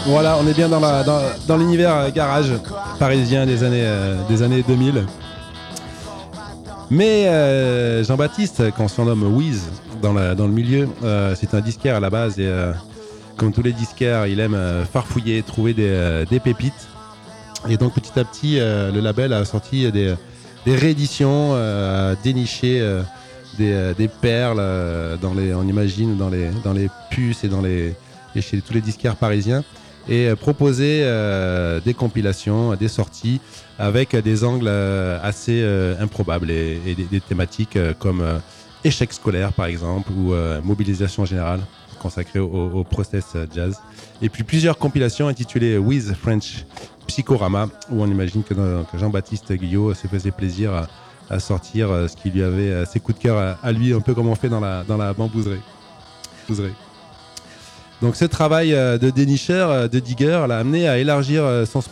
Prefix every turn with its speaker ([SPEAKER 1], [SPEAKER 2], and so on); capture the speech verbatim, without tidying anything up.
[SPEAKER 1] Voilà, on est bien dans, la, dans, dans l'univers garage parisien des années, euh, des années deux mille. Mais euh, Jean-Baptiste, qu'on surnomme Wiz dans, la, dans le milieu, euh, c'est un disquaire à la base et euh, comme tous les disquaires, il aime euh, farfouiller, trouver des, euh, des pépites. Et donc petit à petit, euh, le label a sorti des, des rééditions, euh, déniché euh, des, euh, des perles, euh, dans les, on imagine, dans les, dans les puces et, dans les, et chez tous les disquaires parisiens. Et euh, proposer euh, des compilations, des sorties avec euh, des angles euh, assez euh, improbables et, et des, des thématiques euh, comme euh, échec scolaire par exemple ou euh, mobilisation générale consacrée au, au process jazz. Et puis plusieurs compilations intitulées Wiz French Psychorama où on imagine que, que Jean-Baptiste Guyot se faisait plaisir à, à sortir euh, ce qui lui avait euh, ses coups de cœur à, à lui, un peu comme on fait dans la, dans la bambouserie. Bambouserie. Donc ce travail de dénicheur, de digger, l'a amené à élargir son,